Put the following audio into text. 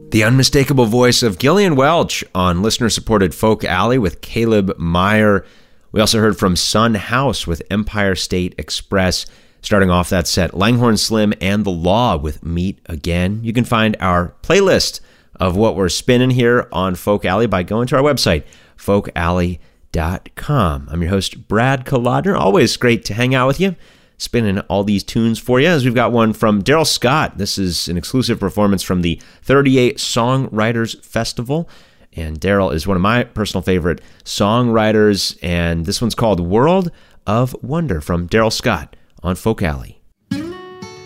The unmistakable voice of Gillian Welch on listener-supported Folk Alley with Caleb Meyer. We also heard from Sun House with Empire State Express. Starting off that set, Langhorne Slim and The Law with Meet Again. You can find our playlist of what we're spinning here on Folk Alley by going to our website, folkalley.com. I'm your host, Brad Kolodner. Always great to hang out with you, spinning all these tunes for you, as we've got one from Daryl Scott. This is an exclusive performance from the 38 Songwriters Festival, and Daryl is one of my personal favorite songwriters, and this one's called World of Wonder from Daryl Scott on Folk Alley.